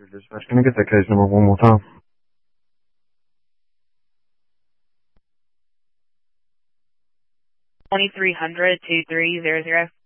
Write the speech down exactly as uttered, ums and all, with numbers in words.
Dispatch, can I get that case number one more time? twenty-three hundred, two three zero zero.